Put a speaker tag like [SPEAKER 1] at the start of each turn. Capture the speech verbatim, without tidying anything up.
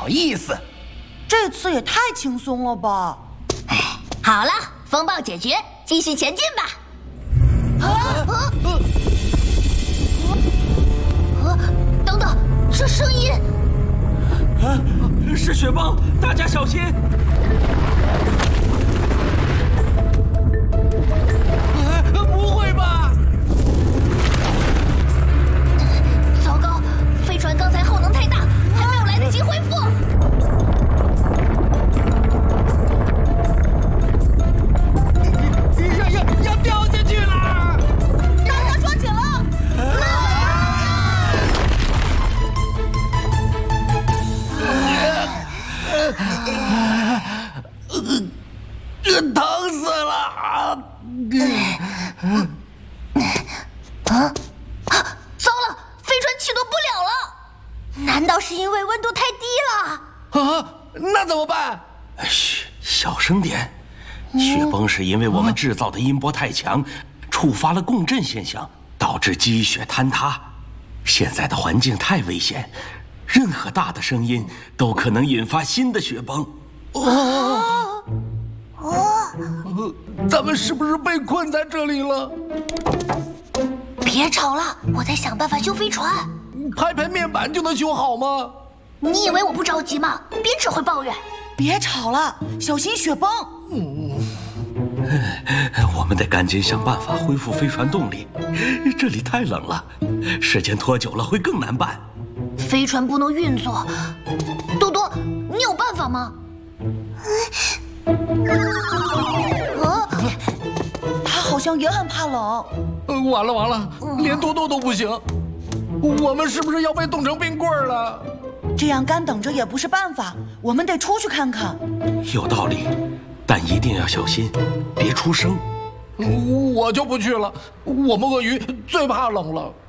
[SPEAKER 1] 好意思。
[SPEAKER 2] 这次也太轻松了吧！
[SPEAKER 3] 好了，风暴解决，继续前进吧。啊啊啊！等等，这声音……
[SPEAKER 4] 啊，是雪崩，大家小心！
[SPEAKER 1] 啊，不会吧！
[SPEAKER 3] 糟糕，飞船刚才耗能太大，还没有来得及恢复。
[SPEAKER 1] 要要要掉下去了！
[SPEAKER 2] 大家抓紧了！
[SPEAKER 1] 呃，疼死了！
[SPEAKER 3] 啊！糟了，飞船启动不了了！难道是因为温度太低
[SPEAKER 1] 了？啊，那怎么办？
[SPEAKER 4] 嘘，小声点。雪崩是因为我们制造的音波太强，触发了共振现象，导致积雪坍塌。现在的环境太危险，任何大的声音都可能引发新的雪崩。
[SPEAKER 1] 哦，哦，咱们是不是被困在这里了？
[SPEAKER 3] 别吵了，我在想办法修飞船。
[SPEAKER 1] 拍拍面板就能修好吗？
[SPEAKER 3] 你以为我不着急吗？别只会抱怨。
[SPEAKER 2] 别吵了，小心雪崩。
[SPEAKER 4] 嗯，我们得赶紧想办法恢复飞船动力，这里太冷了，时间拖久了会更难办。
[SPEAKER 3] 飞船不能运作，多多，你有办法吗？
[SPEAKER 2] 啊，他好像也很怕冷。
[SPEAKER 1] 呃，完了完了，连多多都不行，我们是不是要被冻成冰棍了？
[SPEAKER 2] 这样干等着也不是办法，我们得出去看看。
[SPEAKER 4] 有道理，但一定要小心，别出声。
[SPEAKER 1] 我就不去了，我们鳄鱼最怕冷了。